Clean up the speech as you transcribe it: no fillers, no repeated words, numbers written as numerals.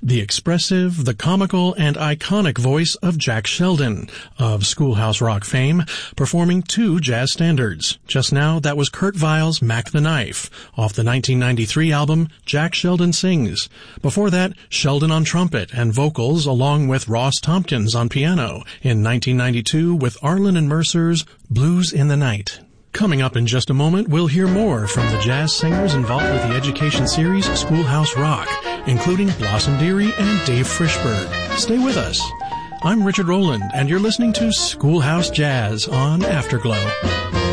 the expressive, the comical, and iconic voice of Jack Sheldon of Schoolhouse Rock fame, performing two jazz standards. Just now, that was Kurt Weill's Mac the Knife, off the 1993 album Jack Sheldon Sings. Before that, Sheldon on trumpet and vocals, along with Ross Tompkins on piano, in 1992 with Arlen and Mercer's Blues in the Night. Coming up in just a moment, we'll hear more from the jazz singers involved with the education series Schoolhouse Rock, including Blossom Dearie and Dave Frischberg. Stay with us. I'm Richard Rowland, and you're listening to Schoolhouse Jazz on Afterglow.